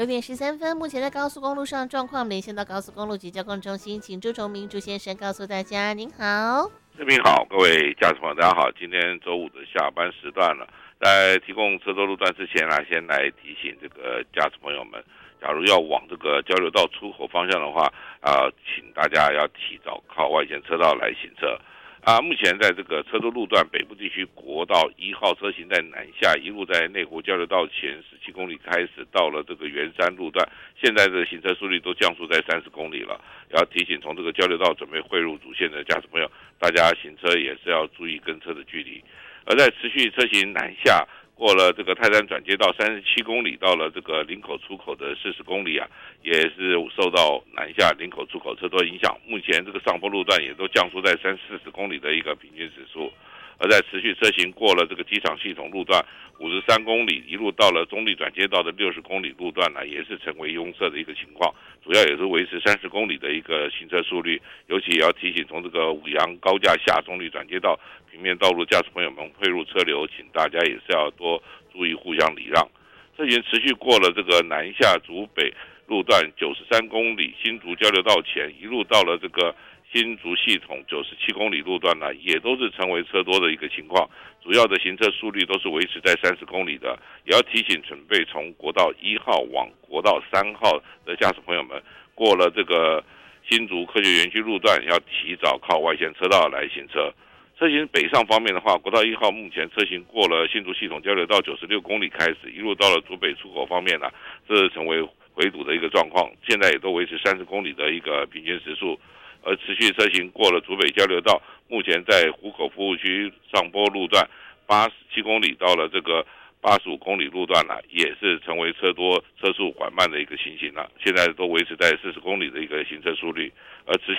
6点13分，目前在高速公路上状况，连线到高速公路及交通中心，请朱崇明朱先生告诉大家。您好， 视频好，各位驾驶朋友，大家好。今天周五的下班时段了，在提供车多路段之前先来提醒这个驾驶朋友们，假如要往这个交流道出口方向的话，请大家要提早靠外线车道来行车。目前在这个车多路段北部地区国道1号车行在南下，一路在内湖交流道前17公里开始到了这个圆山路段，现在的行车速率都降速在30公里了。要提醒从这个交流道准备汇入主线的驾驶朋友，大家行车也是要注意跟车的距离。而在持续车行南下，过了这个泰山转接道37公里，到了这个林口出口的40公里也是受到南下林口出口车多影响。目前这个上坡路段也都降速在30-40公里的一个平均时速。而在持续车行过了这个机场系统路段53公里，一路到了中立转接道的60公里路段也是成为拥塞的一个情况，主要也是维持30公里的一个行车速率。尤其也要提醒从这个五羊高架下中立转接道平面道路驾驶朋友们汇入车流，请大家也是要多注意互相礼让。车行持续过了这个南下竹北路段93公里，新竹交流道前一路到了这个新竹系统97公里路段也都是成为车多的一个情况，主要的行车速率都是维持在30公里的。也要提醒准备从国道1号往国道3号的驾驶朋友们，过了这个新竹科学园区路段要提早靠外线车道来行车。车行北上方面的话，国道1号目前车行过了新竹系统交流道96公里开始，一路到了竹北出口方面这是成为回堵的一个状况，现在也都维持30公里的一个平均时速。而持续车行过了竹北交流道，目前在湖口服务区上坡路段87公里到了这个85公里路段也是成为车多车速缓慢的一个情形现在都维持在40公里的一个行车速率。而持